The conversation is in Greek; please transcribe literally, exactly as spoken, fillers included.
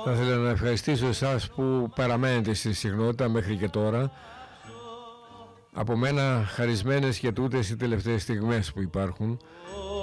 Θα ήθελα να ευχαριστήσω εσάς που παραμένετε στη συχνότητα μέχρι και τώρα. Από μένα χαρισμένες και τούτες οι τελευταίες στιγμές που υπάρχουν.